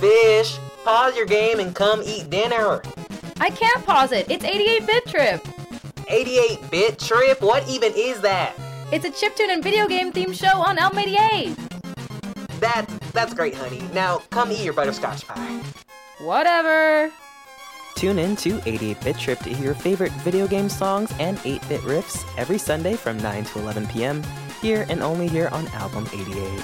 Fish, pause your game and come eat dinner. I can't pause it. It's 88-Bit Trip. 88-Bit Trip? What even is that? It's a chiptune and video game themed show on Elm 88. That's great, honey. Now, come eat your butterscotch pie. Whatever. Tune in to 88-Bit Trip to hear your favorite video game songs and 8-bit riffs every Sunday from 9 to 11 p.m. here and only here on Album 88.